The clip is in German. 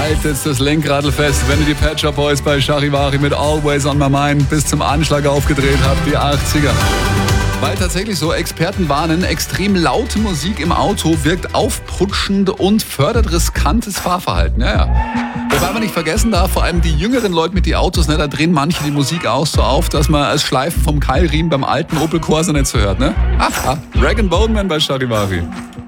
Haltet das Lenkradl fest, wenn ihr die Pet Shop Boys bei Charivari mit Always on My Mind bis zum Anschlag aufgedreht habt, die 80er. Weil tatsächlich so Experten warnen, extrem laute Musik im Auto wirkt aufputschend und fördert riskantes Fahrverhalten. Ja. Wobei man nicht vergessen darf, vor allem die jüngeren Leute mit den Autos, ne, da drehen manche die Musik auch so auf, dass man als Schleifen vom Keilriemen beim alten Opel Corsa nicht so hört. Ne? Ach, Rag & Bone Man bei Charivari.